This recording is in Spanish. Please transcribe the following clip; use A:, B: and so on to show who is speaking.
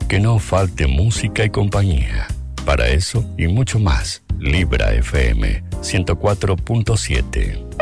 A: que no falte música y compañía. Para eso y mucho más, Libra FM 104.7.